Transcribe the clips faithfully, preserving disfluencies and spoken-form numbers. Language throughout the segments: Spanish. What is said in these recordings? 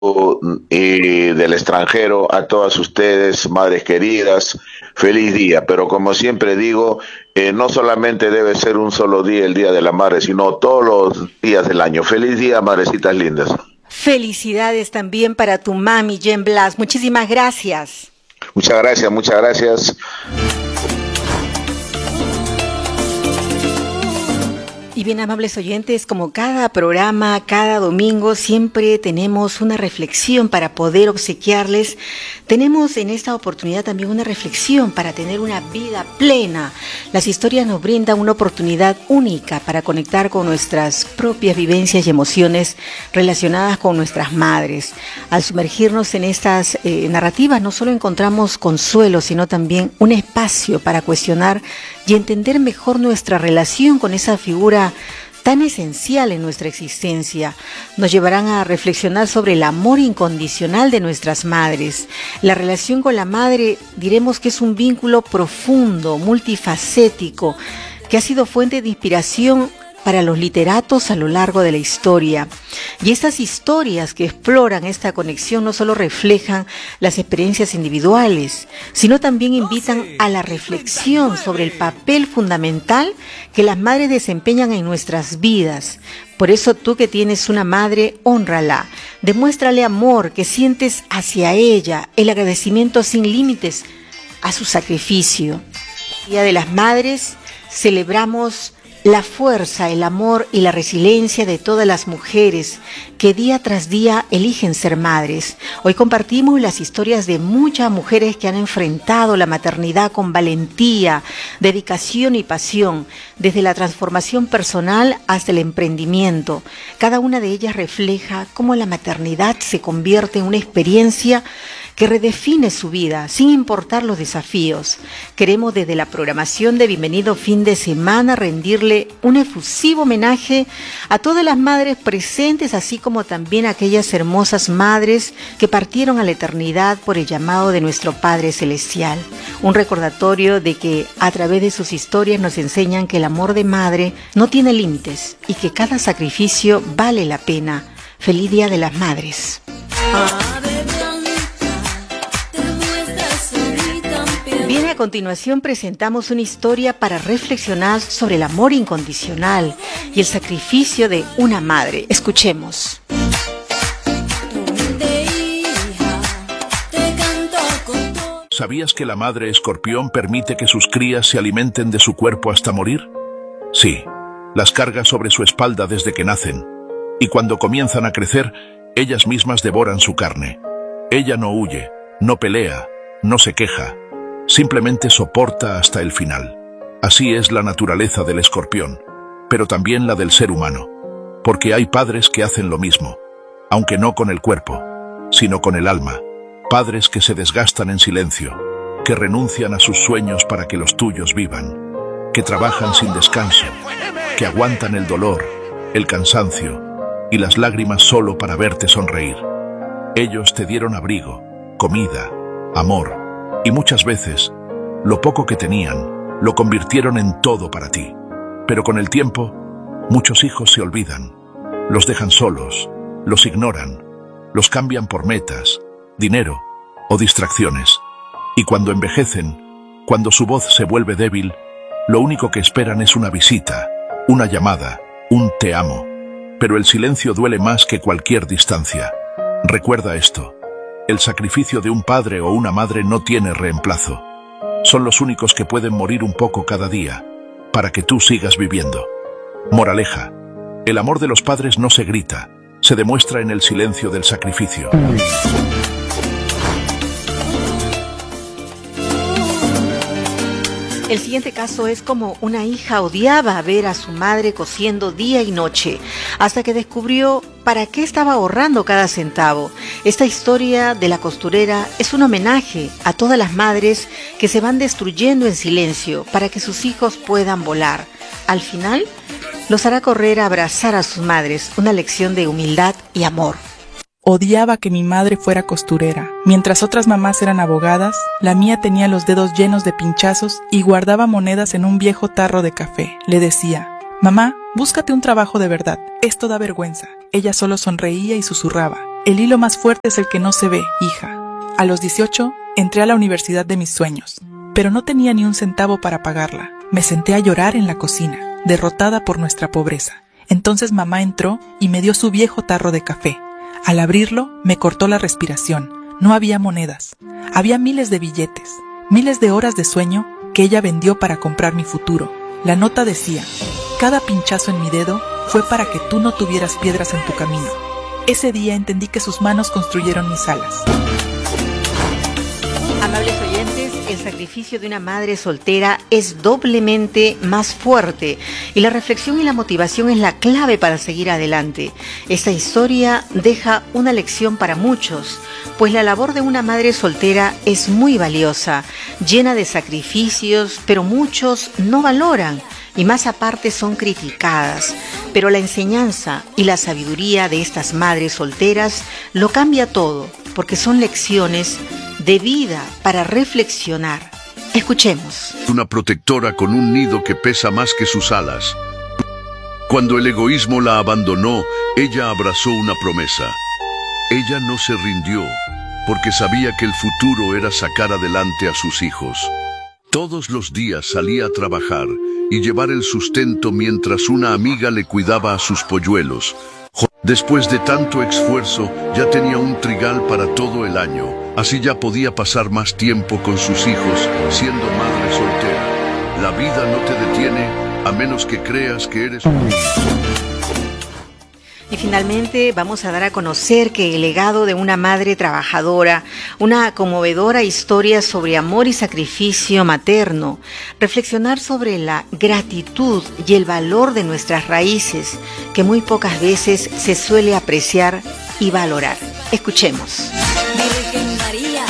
y del extranjero, a todas ustedes, madres queridas, feliz día. Pero como siempre digo, eh, no solamente debe ser un solo día el Día de la Madre, sino todos los días del año. Feliz día, madrecitas lindas. Felicidades también para tu mami, Jen Blas. Muchísimas gracias. Muchas gracias, muchas gracias. Y bien, amables oyentes, como cada programa, cada domingo, siempre tenemos una reflexión para poder obsequiarles. Tenemos en esta oportunidad también una reflexión para tener una vida plena. Las historias nos brindan una oportunidad única para conectar con nuestras propias vivencias y emociones relacionadas con nuestras madres. Al sumergirnos en estas eh, narrativas, no solo encontramos consuelo, sino también un espacio para cuestionar y entender mejor nuestra relación con esa figura tan esencial en nuestra existencia. Nos llevarán a reflexionar sobre el amor incondicional de nuestras madres. La relación con la madre, diremos que es un vínculo profundo, multifacético, que ha sido fuente de inspiración para los literatos a lo largo de la historia. Y estas historias que exploran esta conexión no solo reflejan las experiencias individuales, sino también invitan a la reflexión sobre el papel fundamental que las madres desempeñan en nuestras vidas. Por eso tú que tienes una madre, hónrala, demuéstrale amor que sientes hacia ella, el agradecimiento sin límites a su sacrificio. Día de las Madres, celebramos la fuerza, el amor y la resiliencia de todas las mujeres que día tras día eligen ser madres. Hoy compartimos las historias de muchas mujeres que han enfrentado la maternidad con valentía, dedicación y pasión, desde la transformación personal hasta el emprendimiento. Cada una de ellas refleja cómo la maternidad se convierte en una experiencia que redefine su vida, sin importar los desafíos. Queremos desde la programación de Bienvenido Fin de Semana rendirle un efusivo homenaje a todas las madres presentes, así como también a aquellas hermosas madres que partieron a la eternidad por el llamado de nuestro Padre Celestial. Un recordatorio de que a través de sus historias nos enseñan que el amor de madre no tiene límites y que cada sacrificio vale la pena. Feliz Día de las Madres. Bien, a continuación presentamos una historia para reflexionar sobre el amor incondicional y el sacrificio de una madre. Escuchemos. ¿Sabías que la madre escorpión permite que sus crías se alimenten de su cuerpo hasta morir? Sí, las carga sobre su espalda desde que nacen, y cuando comienzan a crecer, ellas mismas devoran su carne. Ella no huye, no pelea, no se queja. Simplemente soporta hasta el final. Así es la naturaleza del escorpión, pero también la del ser humano, porque hay padres que hacen lo mismo, aunque no con el cuerpo, sino con el alma. Padres que se desgastan en silencio, que renuncian a sus sueños para que los tuyos vivan, que trabajan sin descanso, que aguantan el dolor, el cansancio y las lágrimas solo para verte sonreír. Ellos te dieron abrigo, comida, amor, y muchas veces, lo poco que tenían, lo convirtieron en todo para ti. Pero con el tiempo, muchos hijos se olvidan, los dejan solos, los ignoran, los cambian por metas, dinero o distracciones. Y cuando envejecen, cuando su voz se vuelve débil, lo único que esperan es una visita, una llamada, un te amo. Pero el silencio duele más que cualquier distancia. Recuerda esto. El sacrificio de un padre o una madre no tiene reemplazo. Son los únicos que pueden morir un poco cada día, para que tú sigas viviendo. Moraleja: el amor de los padres no se grita, se demuestra en el silencio del sacrificio. El siguiente caso es como una hija odiaba ver a su madre cosiendo día y noche, hasta que descubrió para qué estaba ahorrando cada centavo. Esta historia de la costurera es un homenaje a todas las madres que se van destruyendo en silencio para que sus hijos puedan volar. Al final, los hará correr a abrazar a sus madres, una lección de humildad y amor. Odiaba que mi madre fuera costurera. Mientras otras mamás eran abogadas, la mía tenía los dedos llenos de pinchazos y guardaba monedas en un viejo tarro de café. Le decía: mamá, búscate un trabajo de verdad, esto da vergüenza. Ella solo sonreía y susurraba: El hilo más fuerte es el que no se ve, hija. A los dieciocho, entré a la universidad de mis sueños, pero no tenía ni un centavo para pagarla. Me senté a llorar en la cocina, derrotada por nuestra pobreza. Entonces mamá entró y me dio su viejo tarro de café. Al abrirlo, me cortó la respiración. No había monedas. Había miles de billetes, miles de horas de sueño que ella vendió para comprar mi futuro. La nota decía: cada pinchazo en mi dedo fue para que tú no tuvieras piedras en tu camino. Ese día entendí que sus manos construyeron mis alas. Amables oyentes, el sacrificio de una madre soltera es doblemente más fuerte y la reflexión y la motivación es la clave para seguir adelante. Esta historia deja una lección para muchos, pues la labor de una madre soltera es muy valiosa, llena de sacrificios, pero muchos no valoran y más aparte son criticadas. Pero la enseñanza y la sabiduría de estas madres solteras lo cambia todo, porque son lecciones de vida para reflexionar. Escuchemos. Una protectora con un nido que pesa más que sus alas. Cuando el egoísmo la abandonó, ella abrazó una promesa. Ella no se rindió, porque sabía que el futuro era sacar adelante a sus hijos. Todos los días salía a trabajar y llevar el sustento mientras una amiga le cuidaba a sus polluelos. Después de tanto esfuerzo, ya tenía un trigal para todo el año. Así ya podía pasar más tiempo con sus hijos, siendo madre soltera. La vida no te detiene, a menos que creas que eres un... Y finalmente vamos a dar a conocer que el legado de una madre trabajadora, una conmovedora historia sobre amor y sacrificio materno, reflexionar sobre la gratitud y el valor de nuestras raíces, que muy pocas veces se suele apreciar y valorar. Escuchemos. Virgen María.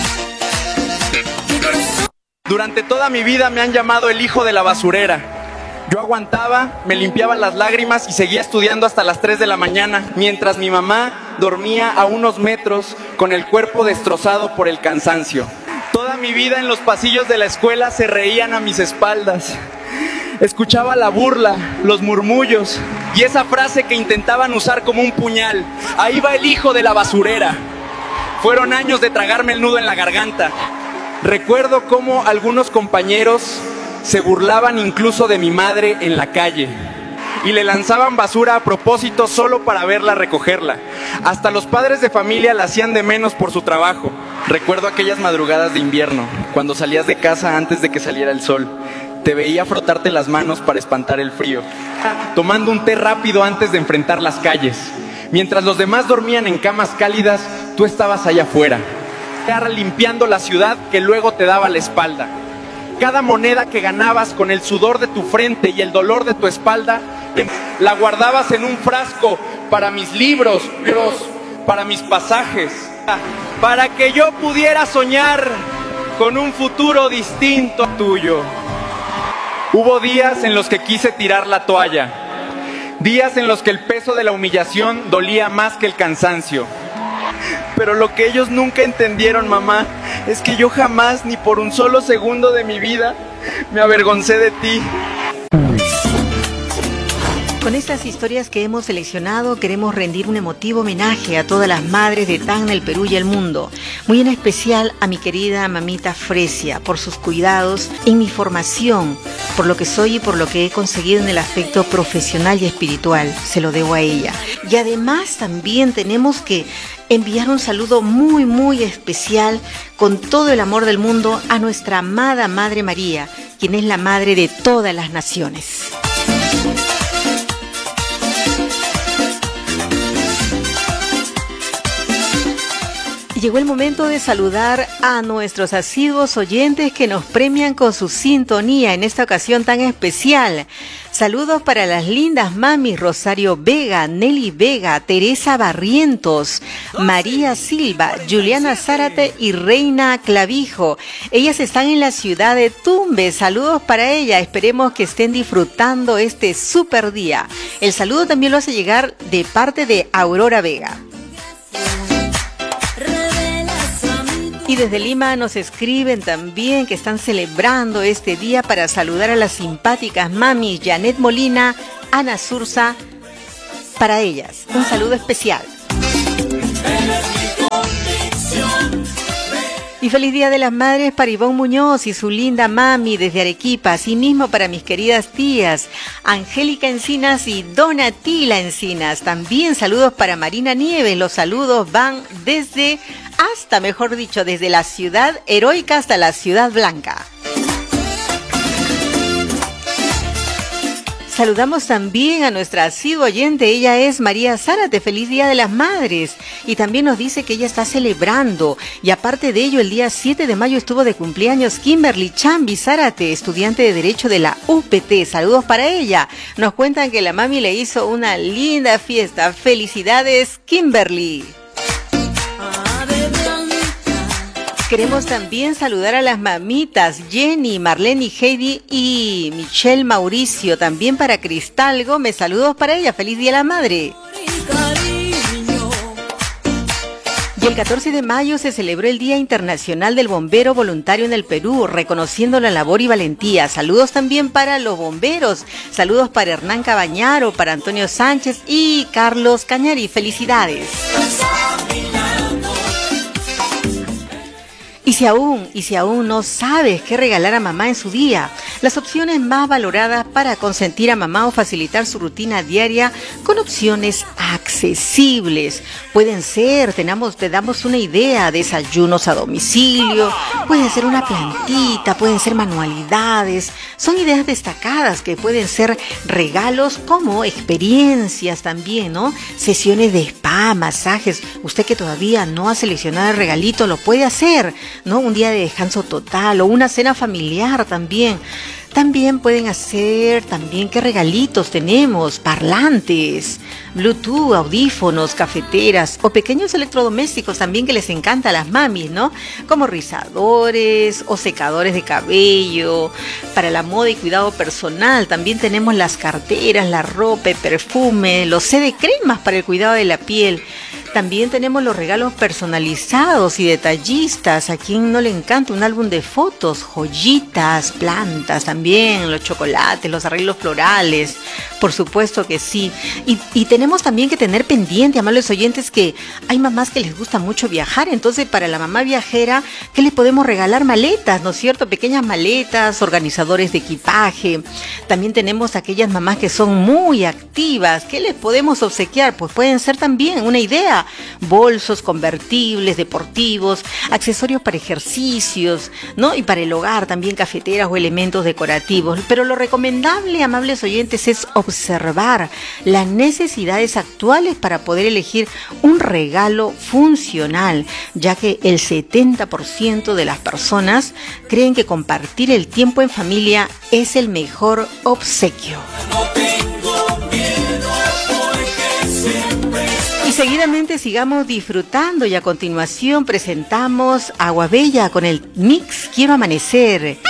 Durante toda mi vida me han llamado el hijo de la basurera. Yo aguantaba, me limpiaba las lágrimas y seguía estudiando hasta las tres de la mañana, mientras mi mamá dormía a unos metros con el cuerpo destrozado por el cansancio. Toda mi vida en los pasillos de la escuela se reían a mis espaldas. Escuchaba la burla, los murmullos y esa frase que intentaban usar como un puñal: ahí va el hijo de la basurera. Fueron años de tragarme el nudo en la garganta. Recuerdo cómo algunos compañeros se burlaban incluso de mi madre en la calle y le lanzaban basura a propósito solo para verla recogerla. Hasta los padres de familia la hacían de menos por su trabajo. Recuerdo aquellas madrugadas de invierno, cuando salías de casa antes de que saliera el sol. Te veía frotarte las manos para espantar el frío, tomando un té rápido antes de enfrentar las calles. Mientras los demás dormían en camas cálidas, tú estabas allá afuera, limpiando la ciudad que luego te daba la espalda. Cada moneda que ganabas con el sudor de tu frente y el dolor de tu espalda, la guardabas en un frasco para mis libros, para mis pasajes, para que yo pudiera soñar con un futuro distinto al tuyo. Hubo días en los que quise tirar la toalla, días en los que el peso de la humillación dolía más que el cansancio. Pero lo que ellos nunca entendieron, mamá, es que yo jamás, ni por un solo segundo de mi vida, me avergoncé de ti. Con estas historias que hemos seleccionado, queremos rendir un emotivo homenaje a todas las madres de Tacna, el Perú y el mundo. Muy en especial a mi querida mamita Fresia, por sus cuidados en mi formación, por lo que soy y por lo que he conseguido en el aspecto profesional y espiritual. Se lo debo a ella. Y además también tenemos que enviar un saludo muy, muy especial, con todo el amor del mundo, a nuestra amada Madre María, quien es la madre de todas las naciones. Llegó el momento de saludar a nuestros asiduos oyentes que nos premian con su sintonía en esta ocasión tan especial. Saludos para las lindas mamis Rosario Vega, Nelly Vega, Teresa Barrientos, María Silva, Juliana Zárate y Reina Clavijo. Ellas están en la ciudad de Tumbes. Saludos para ellas. Esperemos que estén disfrutando este súper día. El saludo también lo hace llegar de parte de Aurora Vega. Y desde Lima nos escriben también que están celebrando este día para saludar a las simpáticas mamis Janet Molina, Ana Sursa, para ellas. Un saludo especial. Y feliz Día de las Madres para Ivonne Muñoz y su linda mami desde Arequipa. Asimismo para mis queridas tías, Angélica Encinas y Donatila Encinas. También saludos para Marina Nieves. Los saludos van desde, hasta mejor dicho, desde la ciudad heroica hasta la ciudad blanca. Saludamos también a nuestra asidua oyente, ella es María Zárate, feliz Día de las Madres, y también nos dice que ella está celebrando, y aparte de ello el día siete de mayo estuvo de cumpleaños Kimberly Chambi Zárate, estudiante de Derecho de la U P T, saludos para ella, nos cuentan que la mami le hizo una linda fiesta, felicidades Kimberly. Queremos también saludar a las mamitas Jenny, Marlene y Heidi y Michelle Mauricio. También para Cristal Gómez. Saludos para ella. Feliz Día de la Madre. Y el catorce de mayo se celebró el Día Internacional del Bombero Voluntario en el Perú, reconociendo la labor y valentía. Saludos también para los bomberos. Saludos para Hernán Cabañaro, para Antonio Sánchez y Carlos Cañari. Felicidades. Y si aún, y si aún no sabes qué regalar a mamá en su día, las opciones más valoradas para consentir a mamá o facilitar su rutina diaria con opciones accesibles. Pueden ser, tenemos, te damos una idea, desayunos a domicilio, pueden ser una plantita, pueden ser manualidades. Son ideas destacadas que pueden ser regalos como experiencias también, ¿no? Sesiones de spa, masajes. Usted que todavía no ha seleccionado el regalito, lo puede hacer, ¿no? Un día de descanso total o una cena familiar también. También pueden hacer, también qué regalitos tenemos, parlantes, Bluetooth, audífonos, cafeteras o pequeños electrodomésticos también que les encanta a las mamis, ¿no? Como rizadores o secadores de cabello, para la moda y cuidado personal. También tenemos las carteras, la ropa, el perfume, los C D cremas para el cuidado de la piel. También tenemos los regalos personalizados y detallistas. ¿A quien no le encanta un álbum de fotos? Joyitas, plantas también, los chocolates, los arreglos florales. Por supuesto que sí. Y, y tenemos también que tener pendiente, amables oyentes, que hay mamás que les gusta mucho viajar. Entonces, para la mamá viajera, ¿qué le podemos regalar? Maletas, ¿no es cierto? Pequeñas maletas, organizadores de equipaje. También tenemos aquellas mamás que son muy activas. ¿Qué les podemos obsequiar? Pues pueden ser también una idea. Bolsos convertibles, deportivos, accesorios para ejercicios, ¿no? Y para el hogar también cafeteras o elementos decorativos. Pero lo recomendable, amables oyentes, es observar las necesidades actuales para poder elegir un regalo funcional, ya que el setenta por ciento de las personas creen que compartir el tiempo en familia es el mejor obsequio. Y seguidamente sigamos disfrutando y a continuación presentamos Agua Bella con el mix Quiero Amanecer.